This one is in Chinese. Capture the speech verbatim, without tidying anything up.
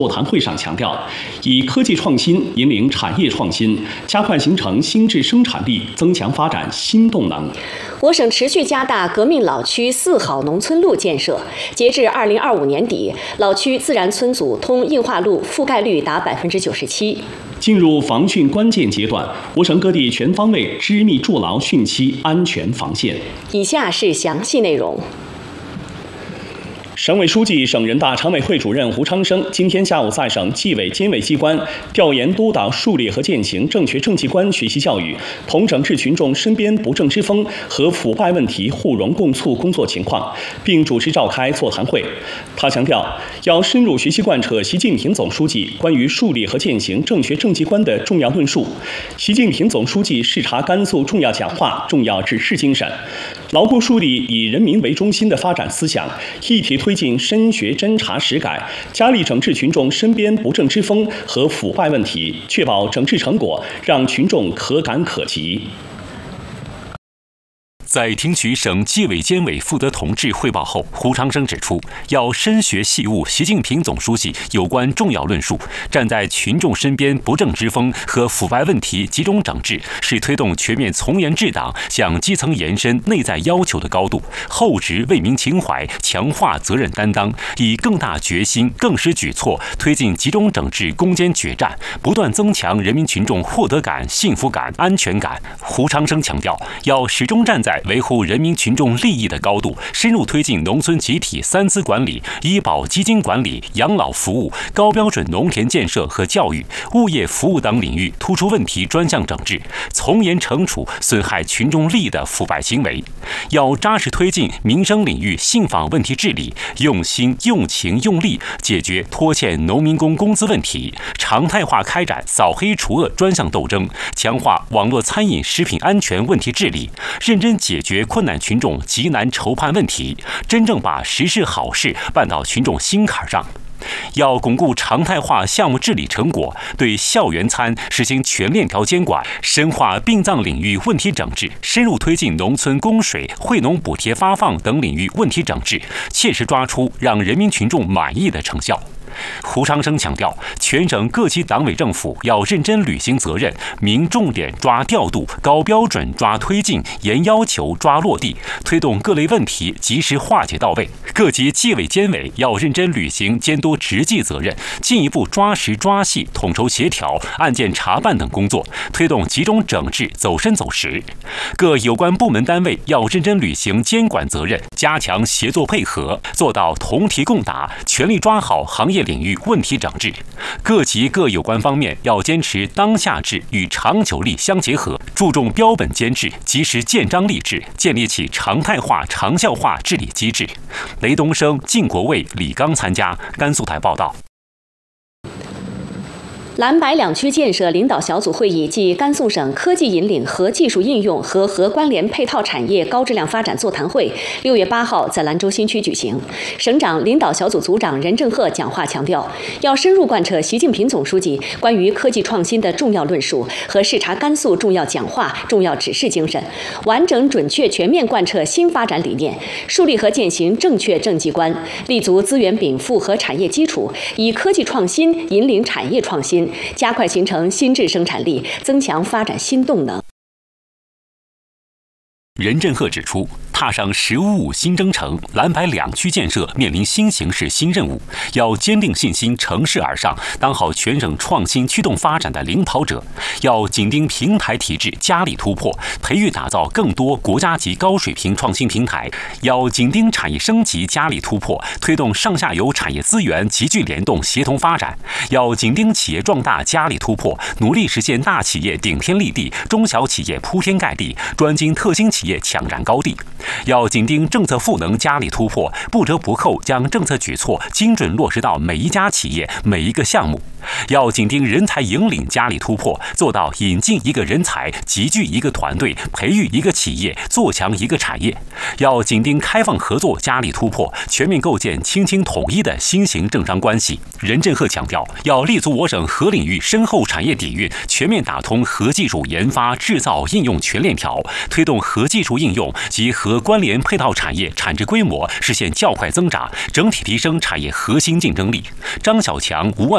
座谈会上强调，以科技创新引领产业创新，加快形成新质生产力，增强发展新动能。 我省持续加大革命老区四好农村路建设。截至二零二五年底，老区自然村组通硬化路覆盖率达百分之九十七。 进入防汛关键阶段，我省各地全方位织密筑牢汛期安全防线。 以下是详细内容。 省委书记、省人大常委会主任胡昌生今天下午在省纪委监委机关调研督导树立和践行正确政绩观学习教育，统整治群众身边不正之风和腐败问题互融共促工作情况，并主持召开座谈会。他强调，要深入学习贯彻习近平总书记关于树立和践行正确政绩观的重要论述，习近平总书记视察甘肃重要讲话、重要指示精神，牢固树立以人民为中心的发展思想，一体推进深学侦查实改，加力整治群众身边不正之风和腐败问题，确保整治成果让群众可感可及。 在听取省纪委监委负责同志汇报后，胡昌生指出，要深学细悟习近平总书记有关重要论述，站在群众身边不正之风和腐败问题集中整治，是推动全面从严治党向基层延伸内在要求的高度，厚植为民情怀，强化责任担当，以更大决心、更实举措推进集中整治攻坚决战，不断增强人民群众获得感、幸福感、安全感。胡昌生强调，要始终站在维护人民群众利益的高度，深入推进农村集体三资管理、医保基金管理、养老服务、高标准农田建设和教育、物业服务等领域突出问题专项整治，从严惩处损害群众利益的腐败行为。要扎实推进民生领域信访问题治理，用心、用情、用力解决拖欠农民工工资问题，常态化开展扫黑除恶专项斗争，强化网络餐饮食品安全问题治理，认真解决困难群众急难愁盼问题，真正把实事好事办到群众心坎上。要巩固常态化项目治理成果，对校园餐实行全链条监管，深化殡葬领域问题整治，深入推进农村供水、惠农补贴发放等领域问题整治，切实抓出让人民群众满意的成效。胡昌生强调，全省各级党委政府要认真履行责任，明重点抓调度，高标准抓推进，严要求抓落地，推动各类问题及时化解到位。各级纪委监委要认真履行监督执纪责任，进一步抓实抓细、统筹协调、案件查办等工作，推动集中整治走深走实。各有关部门单位要认真履行监管责任，加强协作配合，做到同题共打，全力抓好行业领域问题整治。各级各有关方面要坚持当下制与长久力相结合，注重标本兼治，及时建章立制，建立起常态化、长效化治理机制。雷东升、靳国卫、李刚参加。甘肃台报道。 蓝白两区建设领导小组会议暨甘肃省科技引领和技术应用和核关联配套产业高质量发展座谈会六月八号在兰州新区举行。省长领导小组组长任正鹤讲话强调，要深入贯彻习近平总书记关于科技创新的重要论述和视察甘肃重要讲话、重要指示精神，完整准确全面贯彻新发展理念，树立和践行正确政绩观，立足资源禀赋和产业基础，以科技创新引领产业创新，加快形成新质生产力，增强发展新动能。 任正鹤指出，踏上“十五五”新征程，蓝白两区建设面临新形势、新任务，要坚定信心，乘势而上，当好全省创新驱动发展的领跑者。要紧盯平台体制，加力突破，培育打造更多国家级高水平创新平台。要紧盯产业升级，加力突破，推动上下游产业资源集聚联动、协同发展。要紧盯企业壮大，加力突破，努力实现大企业顶天立地，中小企业铺天盖地，专精特新企业抢占高地。要紧盯政策赋能，加力突破，不折不扣将政策举措精准落实到每一家企业、每一个项目。要紧盯人才引领，加力突破，做到引进一个人才，集聚一个团队，培育一个企业，做强一个产业。要紧盯开放合作，加力突破，全面构建轻轻统一的新型政商关系。任正鹤强调，要立足我省核领域深厚产业底蕴，全面打通核技术研发、制造、应用全链条，推动核技术应用及核关联配套产业产值规模实现较快增长，整体提升产业核心竞争力。张小强、吴万